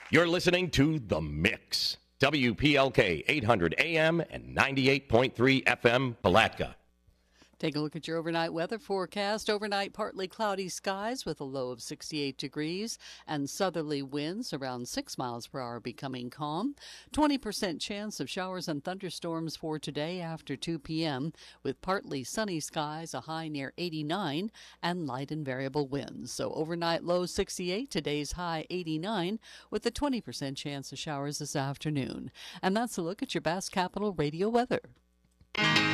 You're listening to The Mix. WPLK 800 AM and 98.3 FM, Palatka. Take a look at your overnight weather forecast. Overnight, partly cloudy skies with a low of 68 degrees and southerly winds around 6 miles per hour becoming calm. 20% chance of showers and thunderstorms for today after 2 p.m. with partly sunny skies, a high near 89, and light and variable winds. So overnight low 68, today's high 89, with a 20% chance of showers this afternoon. And that's a look at your Bass Capital radio weather.